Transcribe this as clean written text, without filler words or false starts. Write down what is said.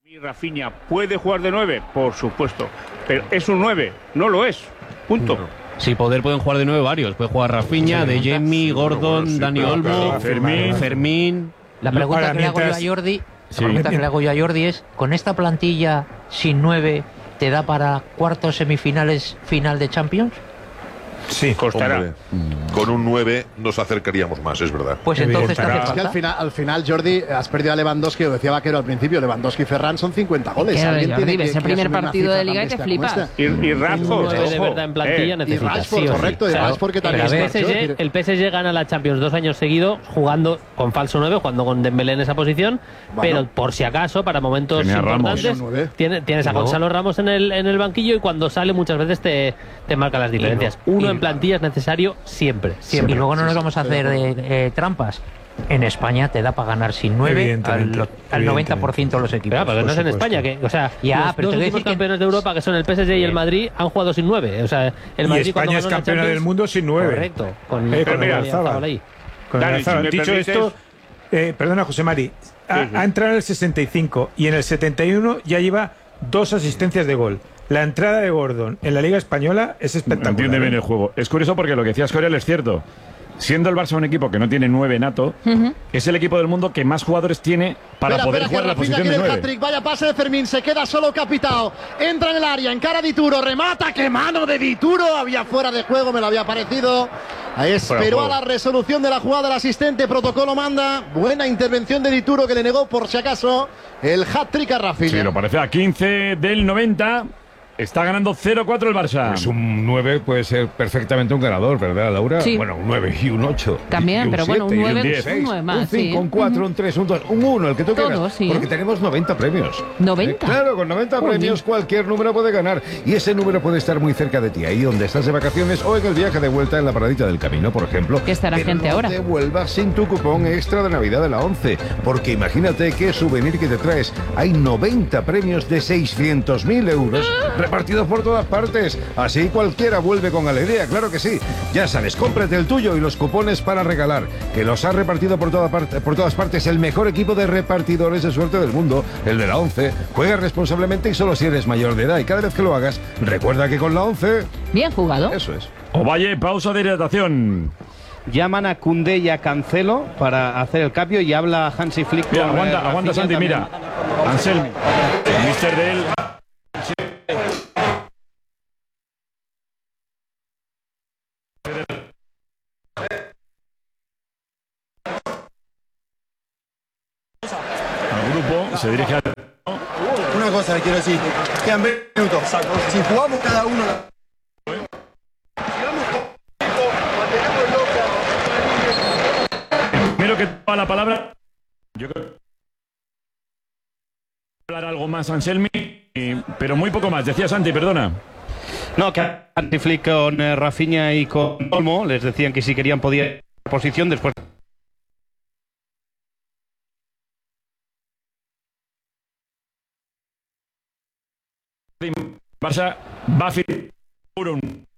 ¿Y Rafinha puede jugar de 9? Por supuesto. Pero es un 9, no lo es. Punto. Sí, pueden jugar de 9 varios. Puede jugar Rafinha, De Jemi, Gordon, Dani Olmo, Fermín. La pregunta que le hago yo a Jordi, es, ¿con esta plantilla sin 9 te da para cuartos, semifinales, final de Champions? Sí, costará. Hombre, con un 9 nos acercaríamos más, es verdad. Pues entonces, ¿qué hace Es que falta? al final, Jordi, has perdido a Lewandowski, lo decía Vaquero al principio, Lewandowski y Ferran son 50 goles. Claro, Alguien Jordi, tiene ves el que primer asumir una partido de cifra Liga tan y te bestia como flipas. esta. Y Rashford, De verdad en plantilla Y necesitas. Rashford, Sí o sí. correcto, y Claro. Rashford que Pero también el PSG gana la Champions 2 años seguidos jugando con falso 9, jugando con Dembélé en esa posición, pero por si acaso, para momentos Tenía importantes, Ramos. tienes a Gonzalo Ramos en el banquillo y cuando sale muchas veces te marca las diferencias. Uno en plantilla es necesario siempre. Y luego no nos vamos a hacer trampas. En España te da para ganar sin 9 al 90% de los equipos. Claro, pero no es en España, los pero dos te últimos campeones de Europa, que son el PSG y el Madrid, han jugado sin 9. O sea, el Y Madrid España es campeona del mundo sin 9. Correcto. Con mira, ahí. Dani, si me Dicho permites- esto, perdona, José Mari, ha entrado en el 65 y en el 71 ya lleva 2 asistencias de gol. La entrada de Gordon en la Liga Española es espectacular. Entiende bien el juego. Es curioso porque lo que decía Escorial es cierto. Siendo el Barça un equipo que no tiene 9 nato, es el equipo del mundo que más jugadores tiene para poder jugar la posición de 9. Vaya pase de Fermín, se queda solo Capitao. Entra en el área, encara a Dituro, remata, qué mano de Dituro. Había fuera de juego, me lo había parecido. Esperó a la resolución de la jugada el asistente, protocolo manda. Buena intervención de Dituro que le negó por si acaso el hat-trick a Rafinha. Sí, lo parece a 15 del 90. Está ganando 0-4 el Barça. Pues un 9 puede ser perfectamente un ganador, ¿verdad, Laura? Sí. Bueno, un 9 y un 8. También, y un pero bueno, un 7, y 9 10, un 9 más, un 5, sí. un 4, un 3, un 2, un 1, el que tú Todos, quieras. sí. Porque tenemos 90 premios. ¿90? Claro, con 90 premios cualquier número puede ganar. Y ese número puede estar muy cerca de ti, ahí donde estás de vacaciones o en el viaje de vuelta en la paradita del camino, por ejemplo. ¿Qué estará Pero gente no ahora? te vuelvas sin tu cupón extra de Navidad de la 11. Porque imagínate qué souvenir que te traes. Hay 90 premios de 600.000 euros repartidos por todas partes. Así cualquiera vuelve con alegría, claro que sí. Ya sabes, cómprate el tuyo y los cupones para regalar, que los ha repartido por todas partes el mejor equipo de repartidores de suerte del mundo, el de la 11. Juega responsablemente y solo si eres mayor de edad. Y cada vez que lo hagas, recuerda que con la 11... Bien jugado. Eso es. Ovalle, pausa de hidratación. Llaman a Koundé y a Cancelo para hacer el cambio y habla Hansi Flick. Mira, con, aguanta Rafinha Santi, también. mira. Anselmi, el mister de él. Al grupo se dirige a... Una cosa le quiero decir, quedan 20 minutos. Si jugamos cada uno... Primero que toma la palabra, yo creo que hablar algo más Anselmi, pero muy poco más. Decía Santi, perdona. No, que Hansi Flick con Rafinha y con Olmo les decían que si querían podía posición después. Barça va a firmar un